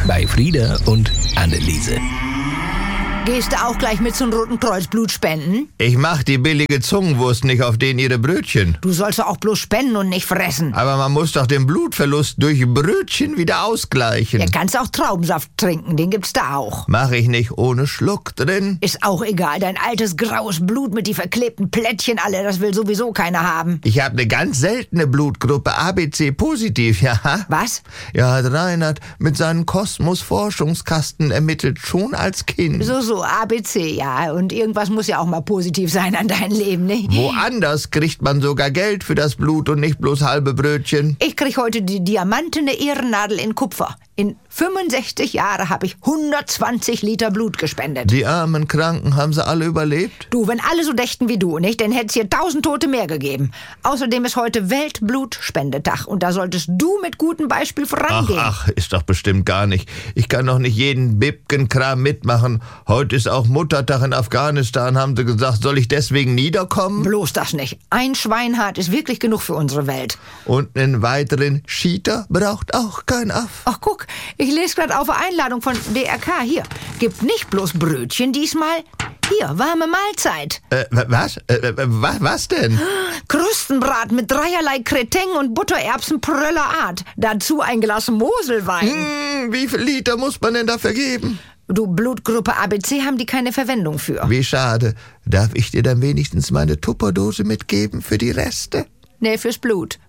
bei Frieda und Anneliese. Gehst du auch gleich mit zum Roten Kreuz Blut spenden? Ich mach die billige Zungenwurst nicht auf denen ihre Brötchen. Du sollst doch auch bloß spenden und nicht fressen. Aber man muss doch den Blutverlust durch Brötchen wieder ausgleichen. Ja, kannst auch Traubensaft trinken, den gibt's da auch. Mach ich nicht ohne Schluck drin. Ist auch egal, dein altes graues Blut mit die verklebten Plättchen alle, das will sowieso keiner haben. Ich habe eine ganz seltene Blutgruppe, ABC positiv, ja. Was? Ja, hat Reinhard mit seinem Kosmos-Forschungskasten ermittelt, schon als Kind. So, ABC, ja. Und irgendwas muss ja auch mal positiv sein an dein Leben, ne? Woanders kriegt man sogar Geld für das Blut und nicht bloß halbe Brötchen. Ich krieg heute die diamantene Ehrennadel in Kupfer. In 65 Jahren habe ich 120 Liter Blut gespendet. Die armen Kranken, haben sie alle überlebt? Du, wenn alle so dächten wie du, nicht, dann hätte es hier 1000 Tote mehr gegeben. Außerdem ist heute Weltblutspendetag und da solltest du mit gutem Beispiel vorangehen. Ach, ist doch bestimmt gar nicht. Ich kann doch nicht jeden Bibkenkram mitmachen. Heute ist auch Muttertag in Afghanistan, haben sie gesagt. Soll ich deswegen niederkommen? Bloß das nicht. Ein Schweinhart ist wirklich genug für unsere Welt. Und einen weiteren Cheater braucht auch kein Aff. Ach, guck, ich lese gerade auf Einladung von DRK. Hier, gibt nicht bloß Brötchen diesmal. Hier, warme Mahlzeit. Was? Was denn? Krustenbraten mit dreierlei Kreteng und Buttererbsen pröller Art. Dazu ein Glas Moselwein. Wie viel Liter muss man denn dafür geben? Du, Blutgruppe ABC haben die keine Verwendung für. Wie schade. Darf ich dir dann wenigstens meine Tupperdose mitgeben für die Reste? Nee, fürs Blut.